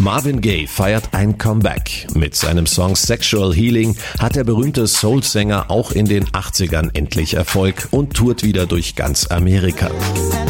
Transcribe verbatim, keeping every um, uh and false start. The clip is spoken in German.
Marvin Gaye feiert ein Comeback. Mit seinem Song Sexual Healing hat der berühmte Soul-Sänger auch in den achtzigern endlich Erfolg und tourt wieder durch ganz Amerika.